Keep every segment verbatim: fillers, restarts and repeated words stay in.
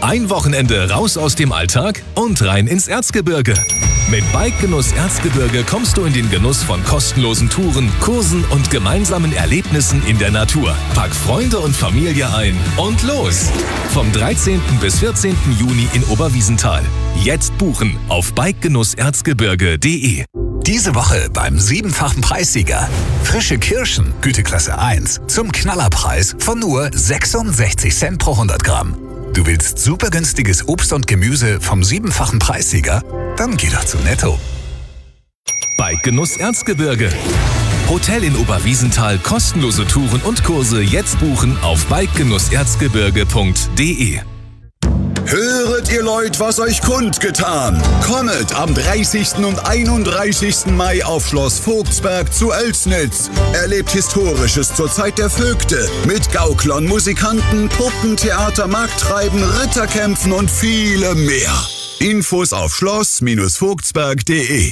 Ein Wochenende raus aus dem Alltag und rein ins Erzgebirge. Mit Bike-Genuss Erzgebirge kommst du in den Genuss von kostenlosen Touren, Kursen und gemeinsamen Erlebnissen in der Natur. Pack Freunde und Familie ein und los! Vom dreizehnten bis vierzehnten Juni in Oberwiesenthal. Jetzt buchen auf bikegenuss erzgebirge punkt de. Diese Woche beim siebenfachen Preissieger. Frische Kirschen, Güteklasse eins, zum Knallerpreis von nur sechsundsechzig Cent pro hundert Gramm. Du willst super günstiges Obst und Gemüse vom siebenfachen Preissieger? Dann geh doch zu Netto. Bike-Genuss Erzgebirge. Hotel in Oberwiesenthal, kostenlose Touren und Kurse jetzt buchen auf bikegenuss erzgebirge punkt de. Höret ihr Leut, was euch kundgetan. Kommet am dreißigsten und einunddreißigsten Mai auf Schloss Vogtsberg zu Oelsnitz. Erlebt Historisches zur Zeit der Vögte mit Gauklern, Musikanten, Puppentheater, Markttreiben, Ritterkämpfen und viele mehr. Infos auf schloss vogtsberg punkt de.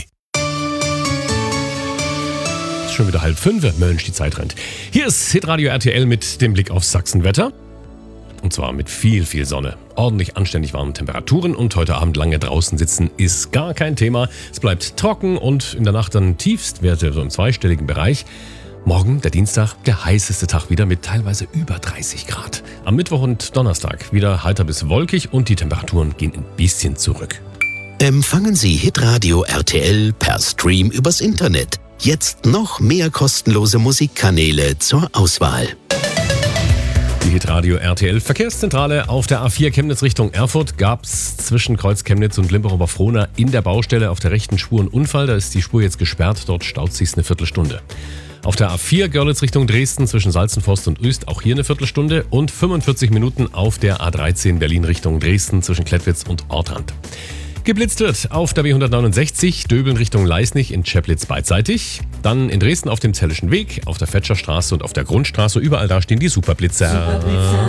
Schon wieder halb fünf, Mensch, die Zeit rennt. Hier ist Hitradio R T L mit dem Blick aufs Sachsenwetter. Und zwar mit viel, viel Sonne. Ordentlich anständig warmen Temperaturen und heute Abend lange draußen sitzen ist gar kein Thema. Es bleibt trocken und in der Nacht dann Tiefstwerte so im zweistelligen Bereich. Morgen, der Dienstag, der heißeste Tag wieder mit teilweise über dreißig Grad. Am Mittwoch und Donnerstag wieder heiter bis wolkig und die Temperaturen gehen ein bisschen zurück. Empfangen Sie Hitradio R T L per Stream übers Internet. Jetzt noch mehr kostenlose Musikkanäle zur Auswahl. Die Hitradio R T L Verkehrszentrale auf der A vier Chemnitz Richtung Erfurt gab's zwischen Kreuz Chemnitz und Limburg-Oberfrohna in der Baustelle auf der rechten Spur einen Unfall. Da ist die Spur jetzt gesperrt, dort staut sich's eine Viertelstunde. Auf der A vier Görlitz Richtung Dresden zwischen Salzenforst und Uest auch hier eine Viertelstunde und fünfundvierzig Minuten auf der A dreizehn Berlin Richtung Dresden zwischen Klettwitz und Ortrand. Geblitzt wird auf der B hundertneunundsechzig, Döbeln Richtung Leisnig in Cheplitz beidseitig. Dann in Dresden auf dem Zellischen Weg, auf der Fetscherstraße und auf der Grundstraße. Überall da stehen die Superblitzer. Superblitzer.